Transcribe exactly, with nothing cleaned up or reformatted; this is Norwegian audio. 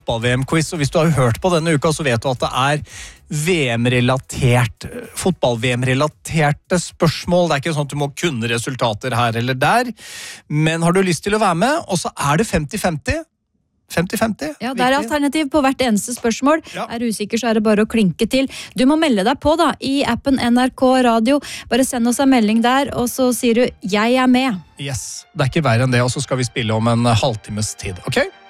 fotball-V M-quiz, og hvis du har hørt på denne uka, så vet du at det er V M-relatert, fotball-V M-relaterte spørsmål. Det er ikke sånn at du må kunne resultater her eller der, men har du lyst til å være med, og så er det femti femti. femti femti. Ja, det er alternativ på hvert eneste spørsmål. Ja. Er du usikker, så er det bare å klinke til. Du må melde deg på da, i appen N R K Radio. Bare send oss en melding der, og så sier du, jeg er med. Yes, det er ikke verre enn det, og så skal vi spille om en halvtimes tid, ok?